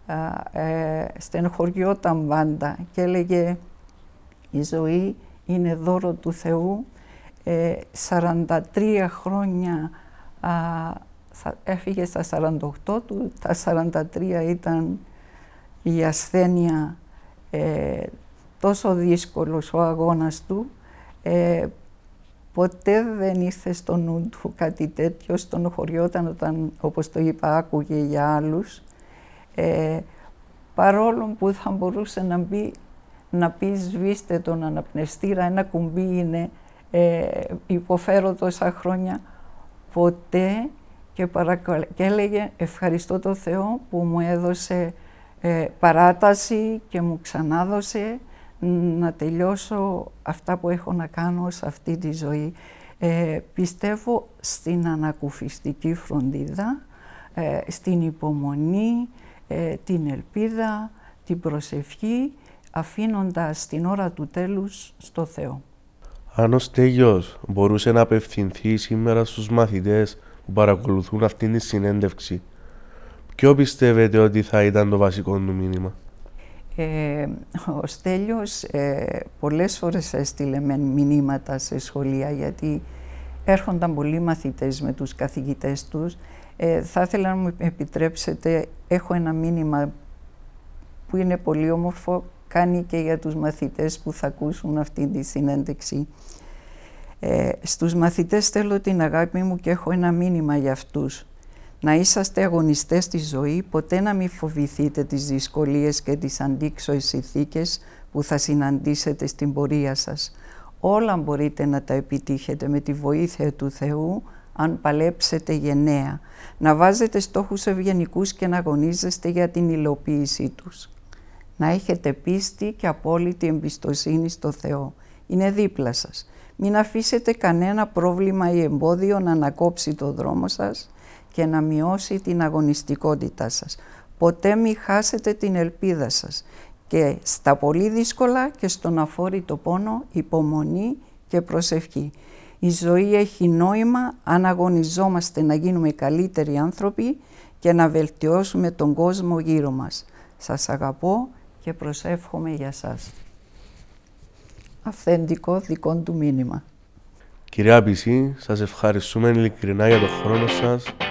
στενοχωριόταν πάντα και έλεγε η ζωή είναι δώρο του Θεού. 43 χρόνια έφυγε στα 48 του, τα 43 ήταν η ασθένεια, τόσο δύσκολος ο αγώνας του. Ποτέ δεν ήρθε στο νου του κάτι τέτοιο, στενοχωριόταν όταν, όπως το είπα, άκουγε για άλλους. Παρόλο που θα μπορούσε να πει σβήστε τον αναπνευστήρα, ένα κουμπί είναι, υποφέρω τόσα χρόνια, ποτέ, και έλεγε ευχαριστώ τον Θεό που μου έδωσε παράταση και μου ξανάδωσε να τελειώσω αυτά που έχω να κάνω σε αυτή τη ζωή. Πιστεύω στην ανακουφιστική φροντίδα, στην υπομονή, την ελπίδα, την προσευχή, αφήνοντας την ώρα του τέλους στο Θεό. Αν ο Στέλιος μπορούσε να απευθυνθεί σήμερα στους μαθητές που παρακολουθούν αυτήν τη συνέντευξη, ποιο πιστεύετε ότι θα ήταν το βασικό του μήνυμα? Ο Στέλιος πολλές φορές έστειλε μηνύματα σε σχολεία, γιατί έρχονταν πολλοί μαθητές με τους καθηγητές τους. Θα ήθελα να μου επιτρέψετε, έχω ένα μήνυμα που είναι πολύ όμορφο, κάνει και για τους μαθητές που θα ακούσουν αυτή τη συνέντευξη. Στους μαθητές στέλνω την αγάπη μου και έχω ένα μήνυμα για αυτούς. Να είσαστε αγωνιστές στη ζωή, ποτέ να μην φοβηθείτε τις δυσκολίες και τις αντίξωες συνθήκες που θα συναντήσετε στην πορεία σας. Όλα μπορείτε να τα επιτύχετε με τη βοήθεια του Θεού, αν παλέψετε γενναία. Να βάζετε στόχους ευγενικούς και να αγωνίζεστε για την υλοποίησή τους. Να έχετε πίστη και απόλυτη εμπιστοσύνη στο Θεό. Είναι δίπλα σας. Μην αφήσετε κανένα πρόβλημα ή εμπόδιο να ανακόψει το δρόμο σας και να μειώσει την αγωνιστικότητά σας. Ποτέ μην χάσετε την ελπίδα σας. Και στα πολύ δύσκολα και στον αφόρητο πόνο, υπομονή και προσευχή. Η ζωή έχει νόημα αν αγωνιζόμαστε να γίνουμε καλύτεροι άνθρωποι και να βελτιώσουμε τον κόσμο γύρω μας. Σας αγαπώ και προσεύχομαι για σας. Αυθεντικό δικό του μήνυμα. Κυρία Πισή, σας ευχαριστούμε ειλικρινά για τον χρόνο σας.